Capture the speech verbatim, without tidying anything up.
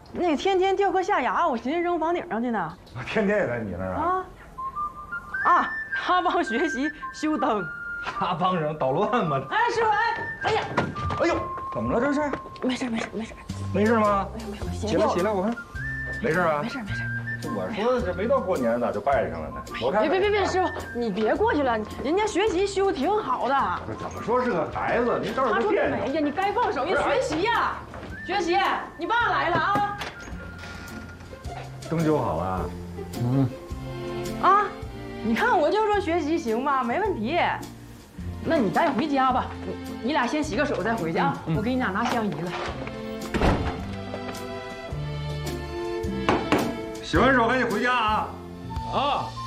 那个天天掉颗下牙，我寻思扔房顶上去呢。 我天天也在你那儿啊。 啊啊！他帮学习修灯。 他帮人捣乱吗？ 哎，师傅，哎，哎呀， 哎呦，怎么了这是？ 没事没事没事， 没事吗？ 哎呀没有， 起来起来，我看，没事吧？ 没事没事。 我说这没到过年咋就拜上了呢？我看。 别别别别，师傅，你别过去了，人家学习修挺好的。 不是怎么说是个孩子，您倒是他说惦没呀，你该放手，你学习呀，学习。你爸来了啊。 灯修好了。 嗯。啊，你看我就说学习行吗？没问题。那你赶紧回家吧，你你俩先洗个手再回去啊。嗯嗯、我给你俩拿香姨来。 洗完手赶紧回家啊！ 啊。